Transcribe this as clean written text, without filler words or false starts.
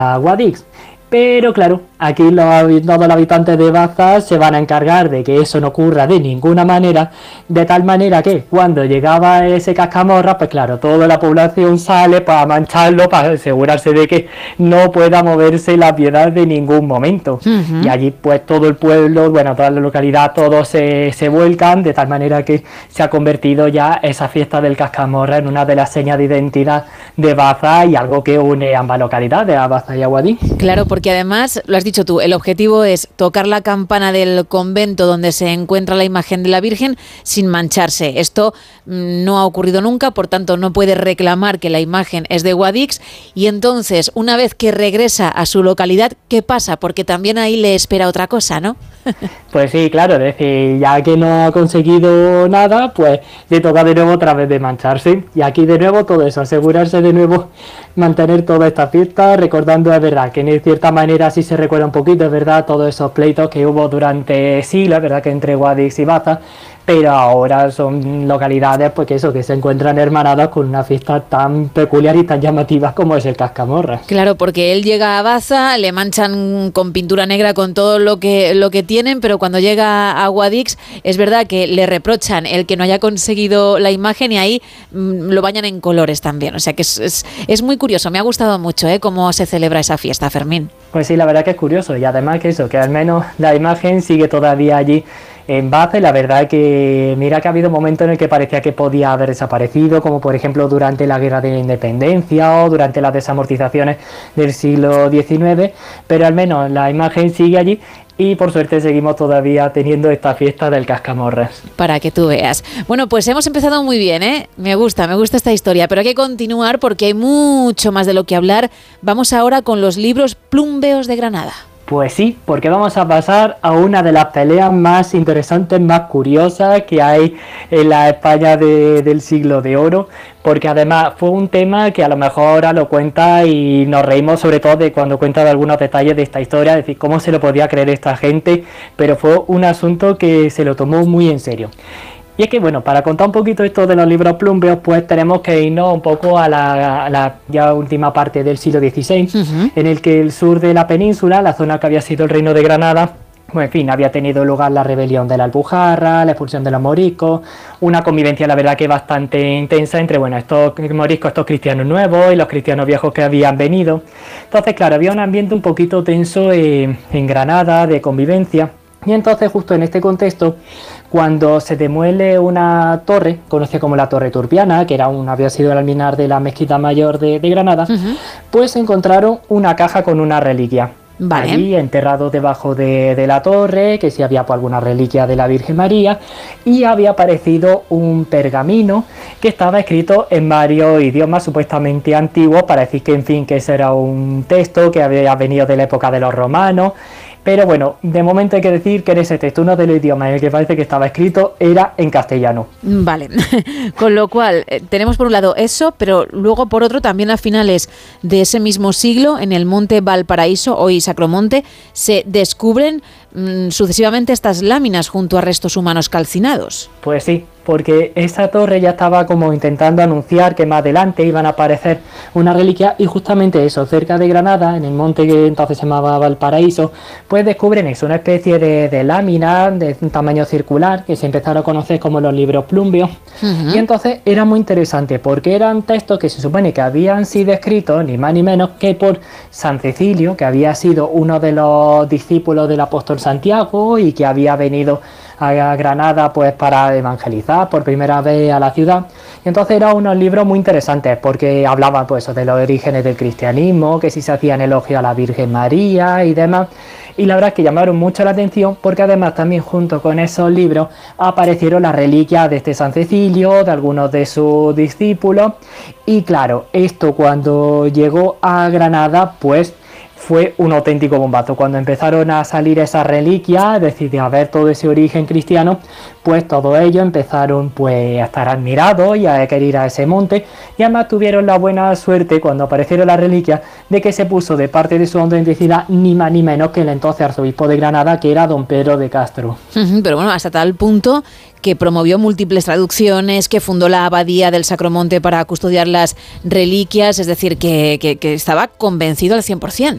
Guadix. Pero claro, aquí todos los habitantes de Baza se van a encargar de que eso no ocurra de ninguna manera, de tal manera que cuando llegaba ese cascamorra, pues claro, toda la población sale para mancharlo, para asegurarse de que no pueda moverse la piedad de ningún momento. Y allí pues todo el pueblo, bueno, toda la localidad, todos se vuelcan, de tal manera que se ha convertido ya esa fiesta del cascamorra en una de las señas de identidad de Baza y algo que une ambas localidades, a Baza y a Guadix. Claro, porque además, lo has dicho tú, el objetivo es tocar la campana del convento donde se encuentra la imagen de la Virgen sin mancharse. Esto no ha ocurrido nunca, por tanto no puede reclamar que la imagen es de Guadix, y entonces, una vez que regresa a su localidad, ¿qué pasa? Porque también ahí le espera otra cosa, ¿no? Pues sí, claro, es decir, ya que no ha conseguido nada, pues le toca de nuevo otra vez de mancharse. Y aquí de nuevo todo eso, asegurarse de nuevo, mantener toda esta fiesta, recordando, es verdad, que en cierta manera sí se recuerda un poquito, es verdad, todos esos pleitos que hubo durante siglos, es verdad, que entre Guadix y Baza, pero ahora son localidades pues que se encuentran hermanadas con una fiesta tan peculiar y tan llamativa como es el cascamorra. Claro, porque él llega a Baza, le manchan con pintura negra con todo lo que tienen, pero cuando llega a Guadix es verdad que le reprochan el que no haya conseguido la imagen y ahí lo bañan en colores también. O sea que es muy curioso, me ha gustado mucho cómo se celebra esa fiesta, Fermín. Pues sí, la verdad que es curioso, y además que al menos la imagen sigue todavía allí en Baza, y la verdad que mira que ha habido momentos en el que parecía que podía haber desaparecido, como por ejemplo durante la Guerra de la Independencia o durante las desamortizaciones del siglo XIX, pero al menos la imagen sigue allí y por suerte seguimos todavía teniendo esta fiesta del cascamorras. Para que tú veas. Bueno, pues hemos empezado muy bien, me gusta esta historia, pero hay que continuar porque hay mucho más de lo que hablar. Vamos ahora con los libros plumbeos de Granada. Pues sí, porque vamos a pasar a una de las peleas más interesantes, más curiosas que hay en la España del siglo de oro, porque además fue un tema que a lo mejor ahora lo cuenta y nos reímos sobre todo de cuando cuenta de algunos detalles de esta historia, es decir, cómo se lo podía creer esta gente, pero fue un asunto que se lo tomó muy en serio. Y es que, bueno, para contar un poquito esto de los libros plumbeos, pues tenemos que irnos un poco a la ya última parte del siglo XVI, en el que el sur de la península, la zona que había sido el reino de Granada, pues, en fin, había tenido lugar la rebelión de la Alpujarra, la expulsión de los moriscos, una convivencia, la verdad, que bastante intensa entre, bueno, estos moriscos, estos cristianos nuevos y los cristianos viejos que habían venido. Entonces, claro, había un ambiente un poquito tenso en Granada, de convivencia. Y entonces, justo en este contexto, cuando se demuele una torre, conocida como la Torre Turpiana, que había sido el alminar de la Mezquita Mayor de Granada, pues encontraron una caja con una reliquia. Vale. Allí, enterrado debajo de la torre, que sí había pues, alguna reliquia de la Virgen María, y había aparecido un pergamino que estaba escrito en varios idiomas supuestamente antiguos, para decir que, en fin, que ese era un texto que había venido de la época de los romanos. Pero bueno, de momento hay que decir que en ese texto, uno de los idiomas en el que parece que estaba escrito era en castellano. Vale, con lo cual tenemos por un lado eso, pero luego por otro también a finales de ese mismo siglo, en el monte Valparaíso, hoy Sacromonte, se descubren sucesivamente estas láminas junto a restos humanos calcinados. Pues sí, porque esa torre ya estaba como intentando anunciar que más adelante iban a aparecer una reliquia, y justamente eso, cerca de Granada, en el monte que entonces se llamaba Valparaíso, pues descubren eso, una especie de lámina de un tamaño circular que se empezaron a conocer como los libros plumbeos. Y entonces era muy interesante porque eran textos que se supone que habían sido escritos ni más ni menos que por San Cecilio, que había sido uno de los discípulos del apóstol Santiago y que había venido a Granada pues para evangelizar por primera vez a la ciudad. Y entonces eran unos libros muy interesantes porque hablaban pues de los orígenes del cristianismo, que si se hacían elogios a la Virgen María y demás. Y la verdad es que llamaron mucho la atención porque además también junto con esos libros aparecieron las reliquias de este San Cecilio, de algunos de sus discípulos. Y claro, esto cuando llegó a Granada pues fue un auténtico bombazo. Cuando empezaron a salir esas reliquias, es decir, a ver todo ese origen cristiano, pues todos ellos empezaron pues a estar admirados y a querer ir a ese monte, y además tuvieron la buena suerte cuando aparecieron las reliquias de que se puso de parte de su autenticidad ni más ni menos que el entonces arzobispo de Granada, que era don Pedro de Castro. Pero bueno, hasta tal punto que promovió múltiples traducciones, que fundó la abadía del Sacromonte para custodiar las reliquias, es decir, que estaba convencido al 100%.